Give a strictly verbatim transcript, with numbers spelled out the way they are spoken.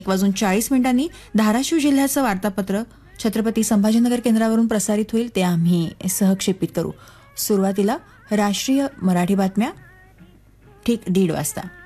एक वाजून चाळीस मिनिटांनी धाराशिव जिल्ह्याचं वार्तापत्र छत्रपती संभाजीनगर केंद्रावरून प्रसारित होईल, ते आम्ही सहक्षेपित करू. सुरुवातीला राष्ट्रीय मराठी बातम्या ठीक दीड वाजता.